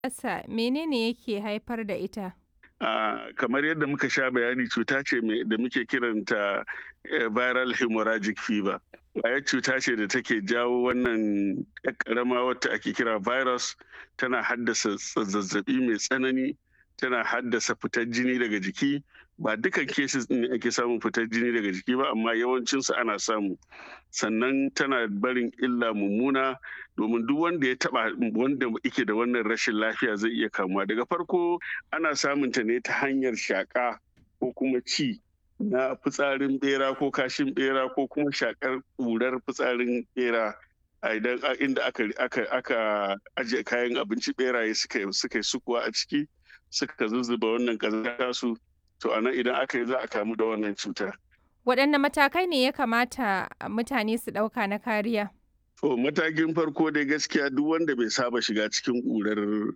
Ƙasa menene yake haifar da ita? Kamar yadda muka sha bayani cuta ce da muke kiranta viral hemorrhagic fever. Ƙwayar cuta ce da take jawo wannan ƙarama wata ake kira virus, tana haddasa zazzabi mai tsanani, tana haddasa fitar jini daga jiki. Ba dukan cases ɗin ne ake samun fitar jini daga jiki ba, amma yawancinsu ana samu. Sannan tana barin illa mummuna, domin duk wanda ya taɓa wanda yake da wannan rashin lafiya zai iya kamuwa. Daga farko ana samun ta ne ta hanyar shaƙa ko kuma ci na fitsarin ɓera ko kashin ɓera ko kuma shaƙar ƙurar fitsarin ɓera. Idan inda aka ajiye kayan abinci ɓeraye suka yi sukuwa a ciki, suka zuzzuba wannan ƙazanta su, to anan idan aka yi za a kamu da wannan cuta. Waɗanne matakai ne ya kamata mutane su ɗauka na kariya? To matakin farko dai gaskiya duk wanda bai saba shiga cikin ƙurar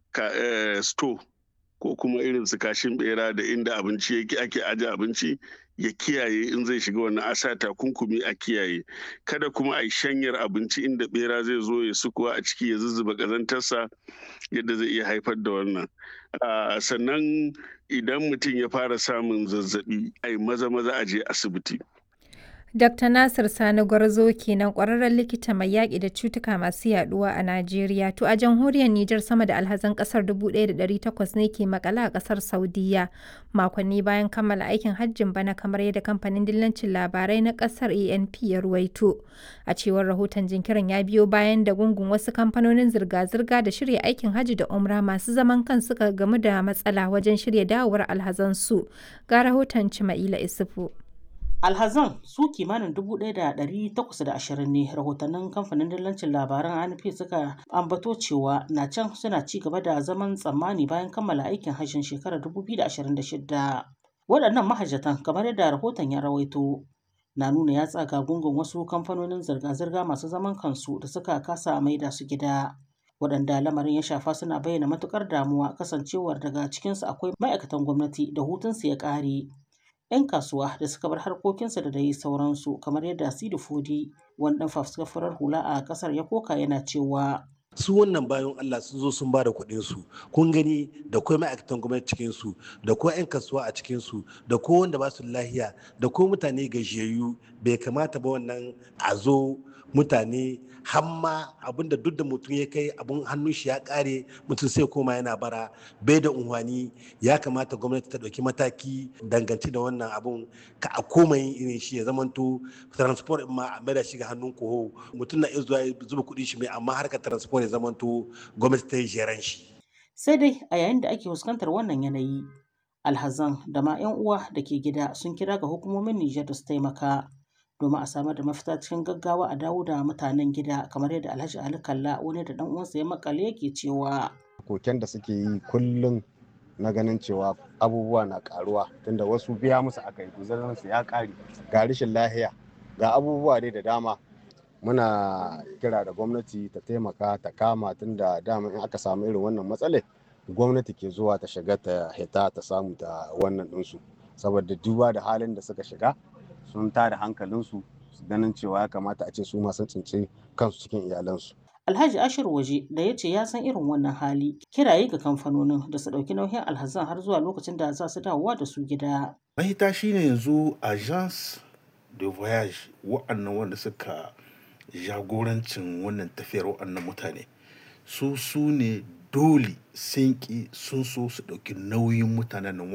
store ko kuma irin su kashin bera da inda abinci yake ake aje abinci, ya kiyaye. In zai shiga wannan a sa takunkumi a kiyaye. Kada kuma a yi shanyar abinci inda bera zai zo ya sukuwa a ciki ya zuzzuba ƙazantarsa, yadda zai iya haifar da wannan. Sannan idan mutum ya fara samun zazzabi, ai maza a je asibiti. Dr. Nasir Sani Gwarzo kenan ƙwararren likita mai yaƙi da cutuka masu yaɗuwa a Najeriya. To a jamhuriyar Nijar sama da alhazan ƙasar 1,800 ne ke maƙale a ƙasar Saudiyya makonni bayan kammala aikin hajjin bana, kamar yadda kamfanin dillancin labarai na ƙasar ANP ya ruwaito. A cewar rahoton, jinkirin ya biyo bayan da gungun wasu kamfanonin zirga-zirga da shirya aikin hajji da umra masu zaman kansu suka gamu da matsala wajen shirya dawowar alhazansu. Ga rahoton Cima'ila Isufu. Alhazan su kimanin 1,820 ne rahotannin kamfanin dillancin labaran ANP suka ambato cewa na can suna ci gaba da zaman tsammani bayan kammala aikin hajjin shekarar 2026. Waɗannan mahajjatan, kamar yadda rahoton ya rawaito, na nuna ya tsaga gungun wasu kamfanonin zirga-zirga masu zaman kansu da suka kasa maida su gida. Waɗanda lamarin ya shafa suna bayyana matuƙar damuwa, kasancewar daga cikinsu akwai ma'aikatan gwamnati da hutunsu ya ƙare, 'yan kasuwa da suka bar harkokinsu da dai sauransu, kamar yadda Sidi Fodi, wani ɗan fafutukar hula a ƙasar, ya koka yana cewa su wannan bayan Allah sun zo sun ba da kuɗin su, kun gani da kuma ma'aikatan gwamnati cikin su, da kuma 'yan kasuwa a cikin su, da ko wanda ba su lahiya, da ko mutane gajiyayyu. Bai kamata ba wannan a zo mutane hamma abinda duk da mutum ya kai abun hannun shi ya kare, mutum sai koma yana bara, bai da unhwani. Ya kamata gwamnati ta ɗauki mataki dangance da wannan abun, ka a koma yin irin shi, ya zamanto transport ma a maida shi ga hannun koho. Mutum na iya zuwa zuba kuɗin shi mai, amma harkar transport ya zamanto gwamnati ta yi jeran shi. Sai dai a yayin da ake fuskantar wannan yanayi, alhazan da ma 'yan uwa da ke gida sun kira ga hukumomin Nijar da su taimaka domin a samar da mafita cikin gaggawa a dawo da mutanen gida, kamar yadda Alhaji Ali Kalla, wani da ɗan uwansa ya makale, yake cewa koken da suke yi kullum na ganin cewa abubuwa na karuwa, tunda wasu biya musu aka yi guzarinsu ya kare, ga rashin lahiya, ga abubuwa dai da dama. Muna kira da gwamnati ta taimaka ta kama, tunda dama in aka samu irin wannan matsalar gwamnati ke zuwa ta shiga ta hita ta samu ta wannan ɗinsu, saboda duba da halin da suka shiga sun tada hankalinsu, ganin cewa ya kamata a ce su ma sun tsinci kansu cikin iyalansu. Alhaji Ashir Waje, da ya ce ya san irin wannan hali, kiraye ga kamfanonin da su ɗauki nauyin alhazan har zuwa lokacin da za su dawowa da su gida. Mahita shine yanzu agence de voyage, wa'annan wanda suka jagorancin wannan tafiyar, wa'annan mutane su ne dole sun ki sun so su ɗauki nauyin mutanen nan.